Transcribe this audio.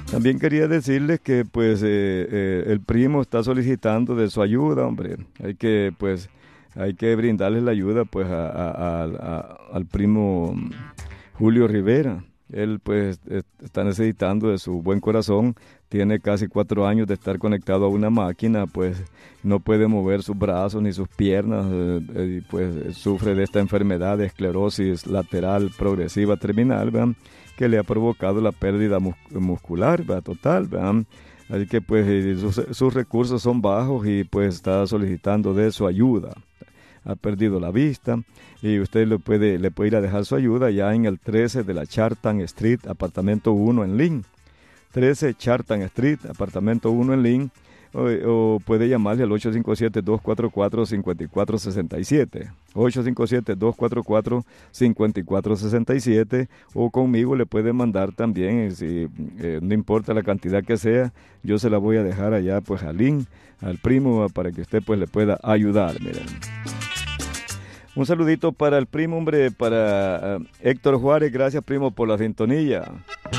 También quería decirles que pues el primo está solicitando de su ayuda, hombre. Hay que brindarle la ayuda pues al primo Julio Rivera. Él pues está necesitando de su buen corazón, tiene casi 4 años de estar conectado a una máquina, pues no puede mover sus brazos ni sus piernas, y pues sufre de esta enfermedad de esclerosis lateral progresiva terminal, ¿verdad? Que le ha provocado la pérdida muscular, ¿verdad? Total, ¿verdad? Así que pues sus recursos son bajos y pues está solicitando de su ayuda. Ha perdido la vista y usted le puede ir a dejar su ayuda ya en el 13 de la Chartan Street, apartamento 1 en Lynn. 13 Chartan Street, apartamento 1 en Lynn, o puede llamarle al 857-244-5467. 857-244-5467, o conmigo le puede mandar también, si no importa la cantidad que sea, yo se la voy a dejar allá pues a Lynn, al primo, para que usted pues le pueda ayudar. Miren. Un saludito para el primo, hombre, para Héctor Juárez. Gracias, primo, por la sintonía.